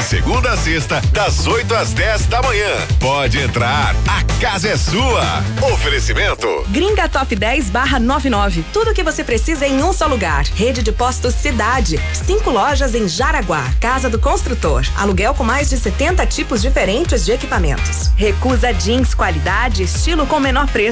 segunda a sexta, das 8 às 10 da manhã. Pode entrar, a casa é sua. Oferecimento Gringa Top 10/99. Tudo o que você precisa em um só lugar. Rede de postos Cidade. 5 lojas em Jaraguá. Casa do Construtor. Aluguel com mais de 70 tipos diferentes de equipamentos. Recusa Jeans, qualidade, estilo com menor preço.